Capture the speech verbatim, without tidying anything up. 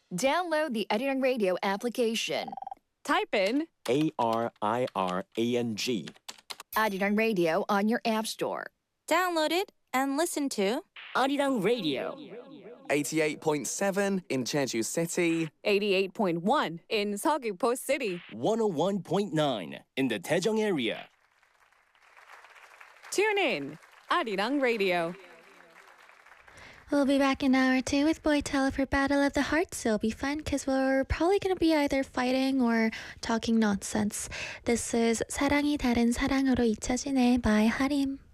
Download the Arirang Radio application. Type in A R I R A N G. Arirang Radio on your app store. Download it and listen to Arirang Radio. eighty-eight point seven in Jeju City. eighty-eight point one in Seogwipo City. one oh one point nine in the Daejeong area. Tune in, Arirang Radio. We'll be back in hour two with Boytel for Battle of the Hearts. It'll be fun because we're probably going to be either fighting or talking nonsense. This is 사랑이 다른 사랑으로 잊혀지네 by 하림.